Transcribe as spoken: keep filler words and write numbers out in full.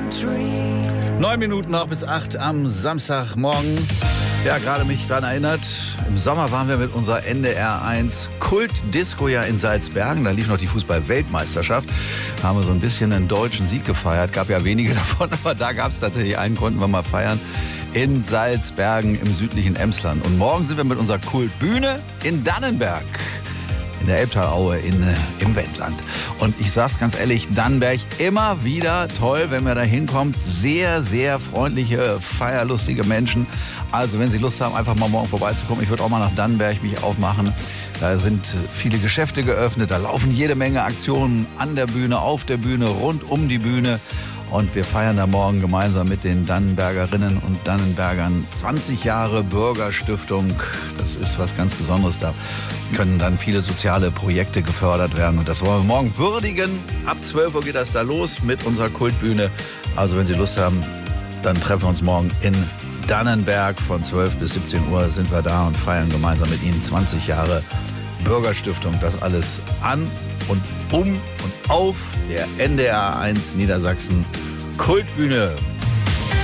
Neun Minuten noch bis acht am Samstagmorgen. Ja, gerade mich daran erinnert, im Sommer waren wir mit unserer N D R eins Kult-Disco ja in Salzbergen. Da lief noch die Fußball-Weltmeisterschaft. Da haben wir so ein bisschen einen deutschen Sieg gefeiert. Gab ja wenige davon, aber da gab es tatsächlich einen, konnten wir mal feiern. In Salzbergen im südlichen Emsland. Und morgen sind wir mit unserer Kultbühne in Dannenberg. In der Elbtalaue in, äh, im Wendland. Und ich sag's ganz ehrlich, Dannenberg immer wieder toll, wenn man da hinkommt. Sehr, sehr freundliche, feierlustige Menschen. Also wenn Sie Lust haben, einfach mal morgen vorbeizukommen. Ich würde auch mal nach Dannenberg mich aufmachen. Da sind viele Geschäfte geöffnet. Da laufen jede Menge Aktionen an der Bühne, auf der Bühne, rund um die Bühne. Und wir feiern da morgen gemeinsam mit den Dannenbergerinnen und Dannenbergern zwanzig Jahre Bürgerstiftung. Das ist was ganz Besonderes. Da können dann viele soziale Projekte gefördert werden. Und das wollen wir morgen würdigen. Ab zwölf Uhr geht das da los mit unserer Kultbühne. Also wenn Sie Lust haben, dann treffen wir uns morgen in Dannenberg. Von zwölf bis siebzehn Uhr sind wir da und feiern gemeinsam mit Ihnen zwanzig Jahre Bürgerstiftung. Das alles an und um und auf der N D R eins Niedersachsen Kultbühne.